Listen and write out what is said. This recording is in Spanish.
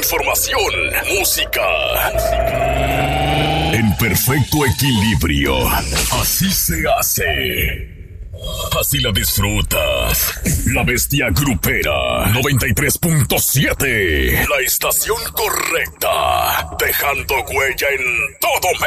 información, música. En perfecto equilibrio. Así se hace. Así la disfrutas. La Bestia Grupera 93.7. La estación correcta. Dejando huella en todo